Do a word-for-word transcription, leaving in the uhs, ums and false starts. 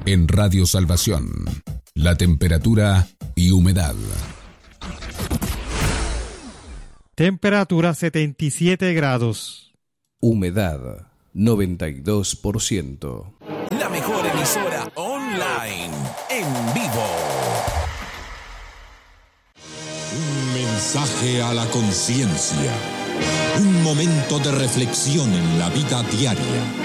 En Radio Salvación, la temperatura y humedad. Temperatura setenta y siete grados. Humedad noventa y dos por ciento. La mejor emisora online, en vivo. Un mensaje a la conciencia. Un momento de reflexión en la vida diaria.